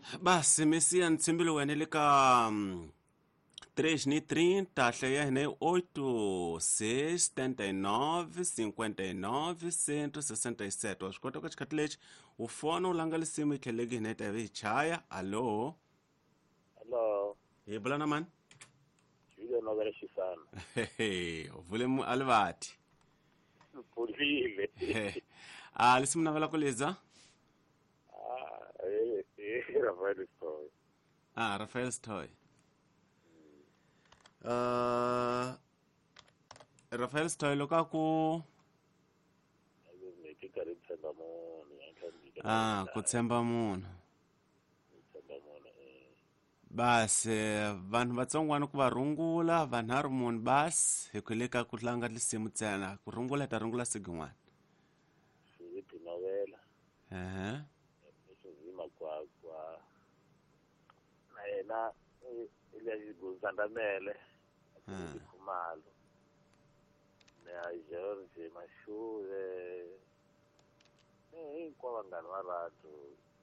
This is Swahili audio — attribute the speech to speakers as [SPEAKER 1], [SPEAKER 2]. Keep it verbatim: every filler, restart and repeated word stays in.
[SPEAKER 1] Basi Messias Ntsimbile wena le ka mm, três ni trinta, hleia hine oito, seis, setenta e nove, cinquenta e nove, cento e sessenta e sete. Wa swi kota ku xikhathi lexi u fona u langa lisimu yi tlheleki hine ta hi chaya. Allo,
[SPEAKER 2] Hello,
[SPEAKER 1] hi vula na mani?
[SPEAKER 2] Julian Novela Xisana.
[SPEAKER 1] Hehe, u vule mu alivati.
[SPEAKER 2] Pulile.
[SPEAKER 1] Ah, lisimu navela ku liza?
[SPEAKER 2] Ah, eh, eh, Rafael Stoy.
[SPEAKER 1] Ah, Rafael Stoy. Uh, Rafael Stoy loko a ku
[SPEAKER 2] Ayo meti kari tshemba munhu, yantlha ndzi
[SPEAKER 1] ah, ku tshemba munhu.
[SPEAKER 2] tshemba munhu. eh.
[SPEAKER 1] Basi vanhu vatsongwana ku va rungula vanharhu munhu basi hi ku le ka ku tlanga lisimu ntsena ku rungula hi ta rungula siku n'wana.
[SPEAKER 2] Philippe Novela,
[SPEAKER 1] ehe
[SPEAKER 2] Nzima Gwagwa. Na yena eh, ile Guzandamele,
[SPEAKER 1] Ah.
[SPEAKER 2] Khumalo. Na George Mashule. Eh, hinkwavo vanghana va Ratu.